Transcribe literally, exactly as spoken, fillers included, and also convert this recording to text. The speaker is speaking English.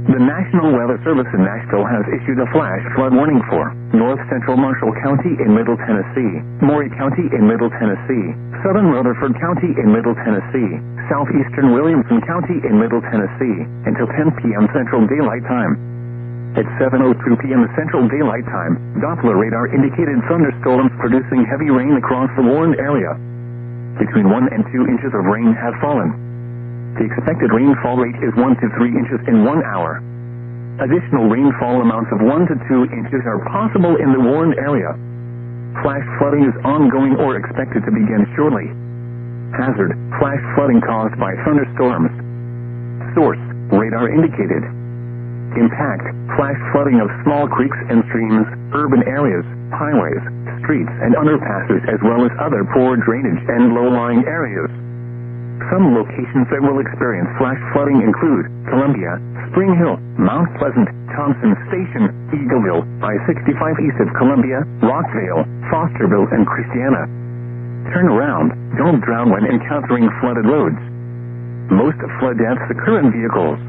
The National Weather Service in Nashville has issued a flash flood warning for North Central Marshall County in Middle Tennessee, Maury County in Middle Tennessee, Southern Rutherford County in Middle Tennessee, Southeastern Williamson County in Middle Tennessee, until ten p.m. Central Daylight Time. At seven oh two p.m. Central Daylight Time, Doppler radar indicated thunderstorms producing heavy rain across the warned area. Between one and two inches of rain have fallen. The expected rainfall rate is one to three inches in one hour. Additional rainfall amounts of one to two inches are possible in the warned area. Flash flooding is ongoing or expected to begin shortly. Hazard: flash flooding caused by thunderstorms. Source: radar indicated. Impact: flash flooding of small creeks and streams, urban areas, highways, streets and underpasses, as well as other poor drainage and low-lying areas. Some locations that will experience flash flooding include Columbia, Spring Hill, Mount Pleasant, Thompson Station, Eagleville, I sixty-five east of Columbia, Rockvale, Fosterville, and Christiana. Turn around. Don't drown when encountering flooded roads. Most flood deaths occur in vehicles.